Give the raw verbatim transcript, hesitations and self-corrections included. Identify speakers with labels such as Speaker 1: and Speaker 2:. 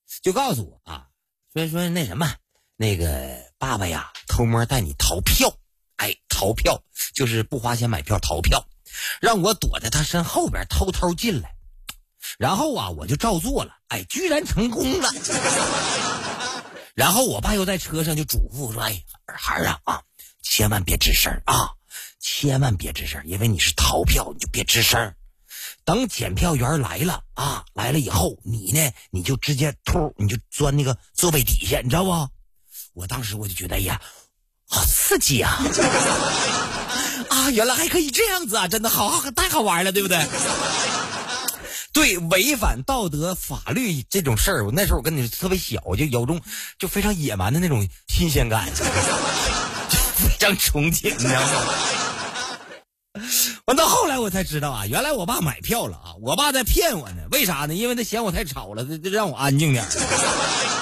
Speaker 1: 就告诉我啊，说说那什么，那个爸爸呀，偷摸带你逃票，哎，逃票就是不花钱买票逃票，让我躲在他身后边偷偷进来，然后啊，我就照做了，哎，居然成功了。然后我爸又在车上就嘱咐说：“哎，孩儿啊啊，千万别吱声啊，千万别吱声，因为你是逃票，你就别吱声。等检票员来了啊，来了以后，你呢，你就直接突，你就钻那个座位底下，你知道不？”我当时我就觉得，哎呀，好刺激啊！啊，原来还可以这样子啊，真的好好太好玩了，对不对？对，违反道德法律这种事儿，我那时候我跟你特别小，就有种就非常野蛮的那种新鲜感，就非常憧憬，你知道吗？完到后来我才知道啊，原来我爸买票了啊，我爸在骗我呢，为啥呢？因为他嫌我太吵了，就让我安静点。